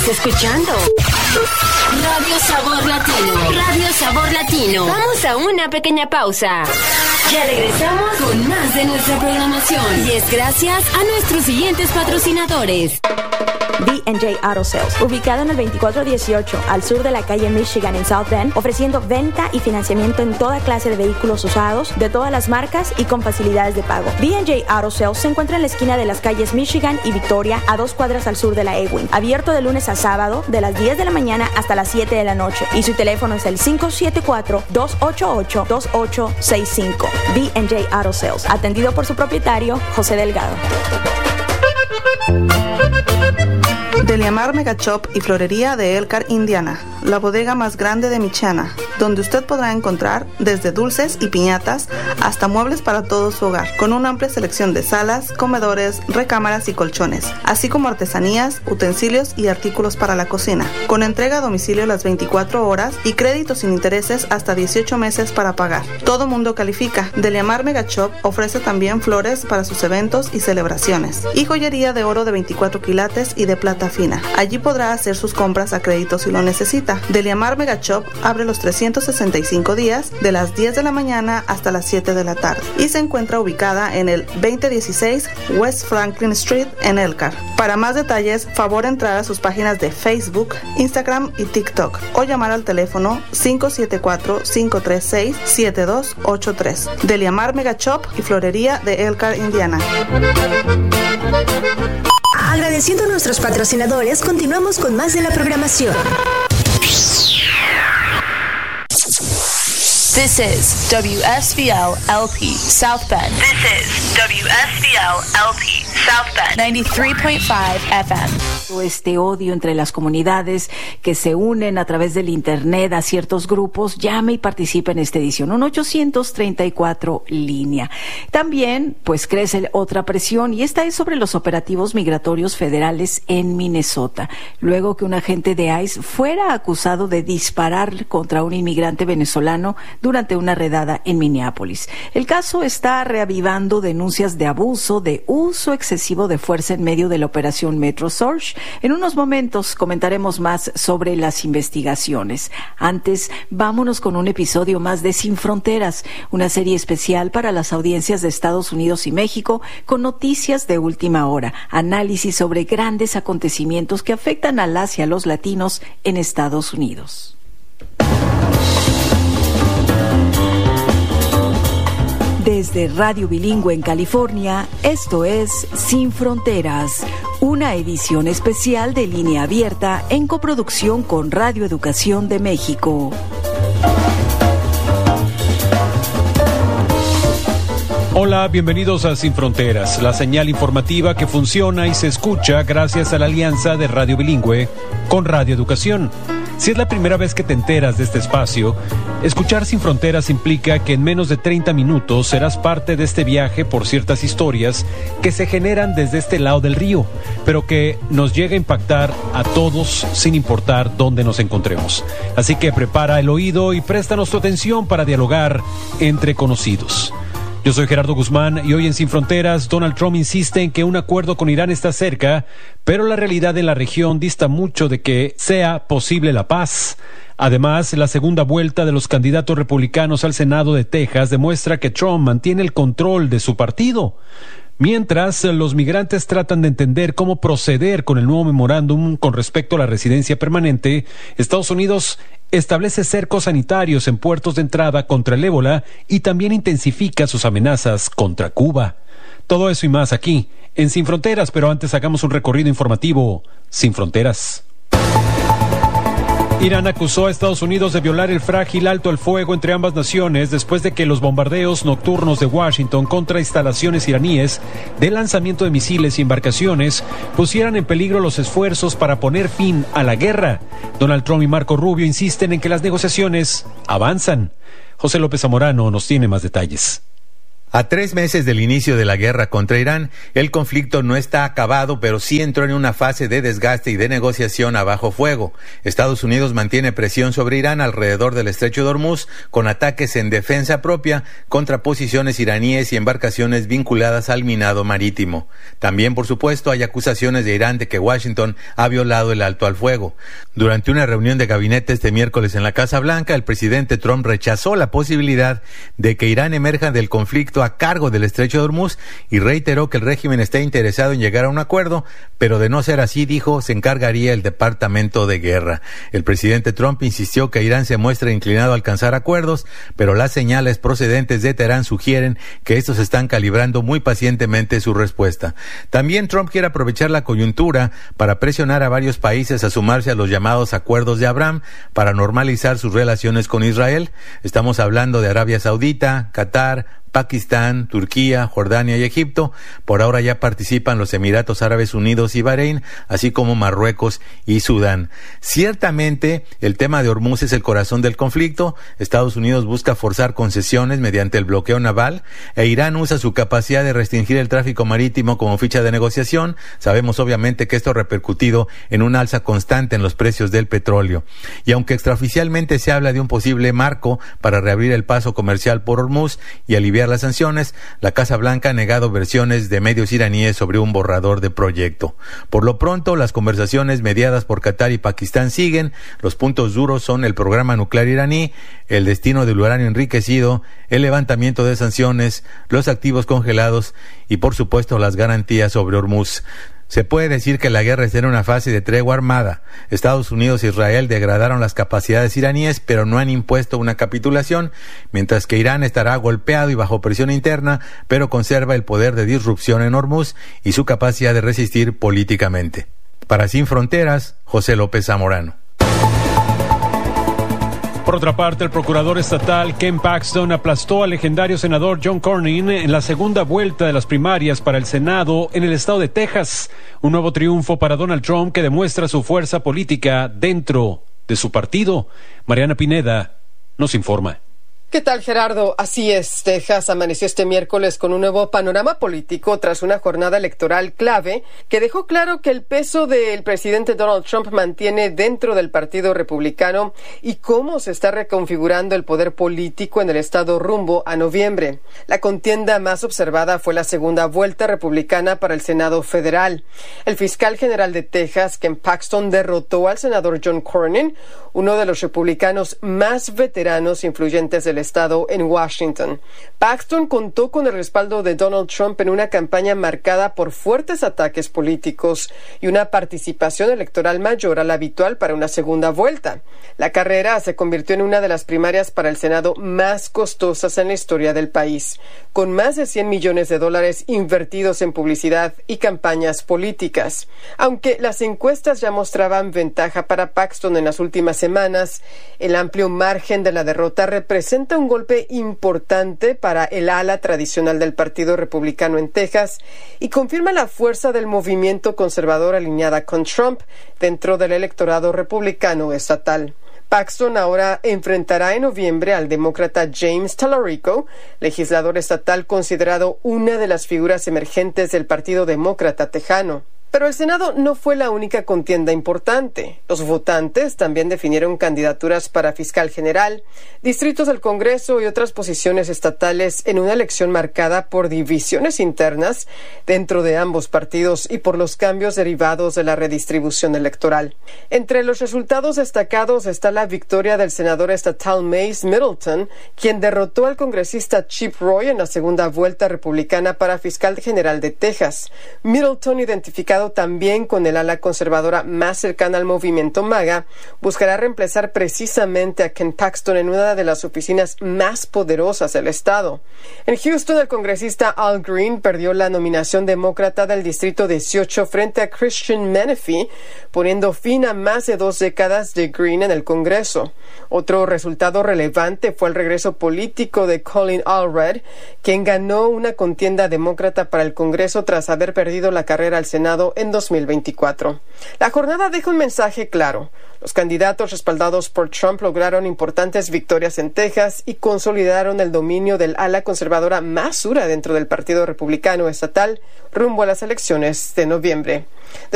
escuchando Radio Sabor Latino. Radio Sabor Latino. Vamos a una pequeña pausa. Ya regresamos con más de nuestra programación. Y es gracias a nuestros siguientes patrocinadores. B&J Auto Sales, ubicado en el 2418 al sur de la calle Michigan en South Bend, ofreciendo venta y financiamiento en toda clase de vehículos usados, de todas las marcas y con facilidades de pago. B&J Auto Sales se encuentra en la esquina de las calles Michigan y Victoria, a 2 cuadras al sur de la Ewing. Abierto de lunes a sábado, de las 10 de la mañana hasta las 7 de la noche. Y su teléfono es el 574-288-2865. B&J Auto Sales, atendido por su propietario, José Delgado. Deliamar Mega Shop y Florería de Elkhart, Indiana, la bodega más grande de Michiana, donde usted podrá encontrar desde dulces y piñatas hasta muebles para todo su hogar, con una amplia selección de salas, comedores, recámaras y colchones, así como artesanías, utensilios y artículos para la cocina, con entrega a domicilio las 24 horas y créditos sin intereses hasta 18 meses para pagar. Todo mundo califica. Deliamar Mega Shop ofrece también flores para sus eventos y celebraciones, y joyería de oro de 24 quilates y de plata fina. Allí podrá hacer sus compras a crédito si lo necesita. Deliamar Mega Shop abre los 365 días de las 10 de la mañana hasta las 7 de la tarde y se encuentra ubicada en el 2016 West Franklin Street en Elkhart. Para más detalles, favor entrar a sus páginas de Facebook, Instagram y TikTok o llamar al teléfono 574-536-7283. Deliamar Mega Shop y Florería de Elkhart, Indiana. Agradeciendo a nuestros patrocinadores, continuamos con más de la programación. This is WSVL LP South Bend. This is WSVL LP South Bend 93.5 FM. Este odio entre las comunidades que se unen a través del internet a ciertos grupos, llame y participe en esta edición. 1-834 línea. También, pues, crece otra presión y esta es sobre los operativos migratorios federales en Minnesota, luego que un agente de ICE fuera acusado de disparar contra un inmigrante venezolano durante una redada en Minneapolis. El caso está reavivando denuncias de abuso, de uso excesivo de fuerza en medio de la operación Metro Surge. En unos momentos comentaremos más sobre las investigaciones. Antes, vámonos con un episodio más de Sin Fronteras, una serie especial para las audiencias de Estados Unidos y México, con noticias de última hora, análisis sobre grandes acontecimientos que afectan a las y a los latinos en Estados Unidos. Desde Radio Bilingüe en California, esto es Sin Fronteras, una edición especial de Línea Abierta en coproducción con Radio Educación de México. Hola, bienvenidos a Sin Fronteras, la señal informativa que funciona y se escucha gracias a la alianza de Radio Bilingüe con Radio Educación. Si es la primera vez que te enteras de este espacio, escuchar Sin Fronteras implica que en menos de 30 minutos serás parte de este viaje por ciertas historias que se generan desde este lado del río, pero que nos llega a impactar a todos sin importar dónde nos encontremos. Así que prepara el oído y préstanos tu atención para dialogar entre conocidos. Yo soy Gerardo Guzmán y hoy en Sin Fronteras, Donald Trump insiste en que un acuerdo con Irán está cerca, pero la realidad en la región dista mucho de que sea posible la paz. Además, la segunda vuelta de los candidatos republicanos al Senado de Texas demuestra que Trump mantiene el control de su partido. Mientras, los migrantes tratan de entender cómo proceder con el nuevo memorándum con respecto a la residencia permanente, Estados Unidos establece cercos sanitarios en puertos de entrada contra el ébola y también intensifica sus amenazas contra Cuba. Todo eso y más aquí, en Sin Fronteras, pero antes hagamos un recorrido informativo Sin Fronteras. Irán acusó a Estados Unidos de violar el frágil alto el fuego entre ambas naciones después de que los bombardeos nocturnos de Washington contra instalaciones iraníes de lanzamiento de misiles y embarcaciones pusieran en peligro los esfuerzos para poner fin a la guerra. Donald Trump y Marco Rubio insisten en que las negociaciones avanzan. José López Zamorano nos tiene más detalles. A 3 meses del inicio de la guerra contra Irán, el conflicto no está acabado, pero sí entró en una fase de desgaste y de negociación a bajo fuego. Estados Unidos mantiene presión sobre Irán alrededor del estrecho de Hormuz, con ataques en defensa propia contra posiciones iraníes y embarcaciones vinculadas al minado marítimo. También, por supuesto, hay acusaciones de Irán de que Washington ha violado el alto al fuego. Durante una reunión de gabinete este miércoles en la Casa Blanca, el presidente Trump rechazó la posibilidad de que Irán emerja del conflicto a cargo del estrecho de Hormuz y reiteró que el régimen está interesado en llegar a un acuerdo, pero de no ser así, dijo, se encargaría el Departamento de Guerra. El presidente Trump insistió que Irán se muestra inclinado a alcanzar acuerdos, pero las señales procedentes de Teherán sugieren que estos están calibrando muy pacientemente su respuesta. También Trump quiere aprovechar la coyuntura para presionar a varios países a sumarse a los llamados acuerdos de Abraham para normalizar sus relaciones con Israel. Estamos hablando de Arabia Saudita, Qatar, Pakistán, Turquía, Jordania y Egipto. Por ahora ya participan los Emiratos Árabes Unidos y Bahrein, así como Marruecos y Sudán. Ciertamente, el tema de Hormuz es el corazón del conflicto. Estados Unidos busca forzar concesiones mediante el bloqueo naval e Irán usa su capacidad de restringir el tráfico marítimo como ficha de negociación. Sabemos obviamente que esto ha repercutido en una alza constante en los precios del petróleo. Y aunque extraoficialmente se habla de un posible marco para reabrir el paso comercial por Hormuz y aliviar las sanciones, la Casa Blanca ha negado versiones de medios iraníes sobre un borrador de proyecto. Por lo pronto, las conversaciones mediadas por Qatar y Pakistán siguen. Los puntos duros son el programa nuclear iraní, el destino del uranio enriquecido, el levantamiento de sanciones, los activos congelados y, por supuesto, las garantías sobre Hormuz. Se puede decir que la guerra está en una fase de tregua armada. Estados Unidos e Israel degradaron las capacidades iraníes, pero no han impuesto una capitulación, mientras que Irán estará golpeado y bajo presión interna, pero conserva el poder de disrupción en Hormuz y su capacidad de resistir políticamente. Para Sin Fronteras, José López Zamorano. Por otra parte, el procurador estatal Ken Paxton aplastó al legendario senador John Cornyn en la segunda vuelta de las primarias para el Senado en el estado de Texas. Un nuevo triunfo para Donald Trump que demuestra su fuerza política dentro de su partido. Mariana Pineda nos informa. ¿Qué tal, Gerardo? Así es, Texas amaneció este miércoles con un nuevo panorama político tras una jornada electoral clave que dejó claro que el peso del presidente Donald Trump mantiene dentro del Partido Republicano y cómo se está reconfigurando el poder político en el estado rumbo a noviembre. La contienda más observada fue la segunda vuelta republicana para el Senado federal. El fiscal general de Texas, Ken Paxton, derrotó al senador John Cornyn, uno de los republicanos más veteranos e influyentes del estado en Washington. Paxton contó con el respaldo de Donald Trump en una campaña marcada por fuertes ataques políticos y una participación electoral mayor a la habitual para una segunda vuelta. La carrera se convirtió en una de las primarias para el Senado más costosas en la historia del país, con más de $100 millones invertidos en publicidad y campañas políticas. Aunque las encuestas ya mostraban ventaja para Paxton en las últimas semanas, el amplio margen de la derrota representa un golpe importante para el ala tradicional del Partido Republicano en Texas y confirma la fuerza del movimiento conservador alineada con Trump dentro del electorado republicano estatal. Paxton ahora enfrentará en noviembre al demócrata James Talarico, legislador estatal considerado una de las figuras emergentes del Partido Demócrata tejano. Pero el Senado no fue la única contienda importante. Los votantes también definieron candidaturas para fiscal general, distritos del Congreso y otras posiciones estatales en una elección marcada por divisiones internas dentro de ambos partidos y por los cambios derivados de la redistribución electoral. Entre los resultados destacados está la victoria del senador estatal Mace Middleton, quien derrotó al congresista Chip Roy en la segunda vuelta republicana para fiscal general de Texas. Middleton, identificado también con el ala conservadora más cercana al movimiento MAGA, buscará reemplazar precisamente a Ken Paxton en una de las oficinas más poderosas del estado. En Houston, el congresista Al Green perdió la nominación demócrata del distrito 18 frente a Christian Menefee, poniendo fin a más de 2 décadas de Green en el Congreso. Otro resultado relevante fue el regreso político de Colin Allred, quien ganó una contienda demócrata para el Congreso tras haber perdido la carrera al Senado Senado en 2024. La jornada deja un mensaje claro. Los candidatos respaldados por Trump lograron importantes victorias en Texas y consolidaron el dominio del ala conservadora más dura dentro del Partido Republicano Estatal rumbo a las elecciones de noviembre.